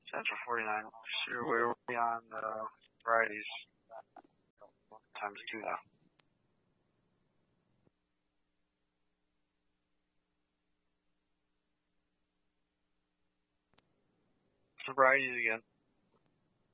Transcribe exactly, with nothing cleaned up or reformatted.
Central forty-nine. Sure, we're on the varieties times two now. Varieties again.